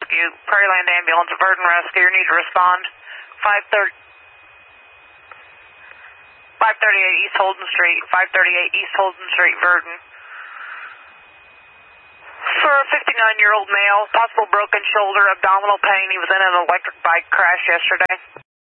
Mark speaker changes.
Speaker 1: Rescue, Prairie Land Ambulance, Verdon Rescue, need to respond. 538 East Holden Street, 538 East Holden Street, Verdon. For a 59-year-old male, possible broken shoulder, abdominal pain. He was in an electric bike crash yesterday.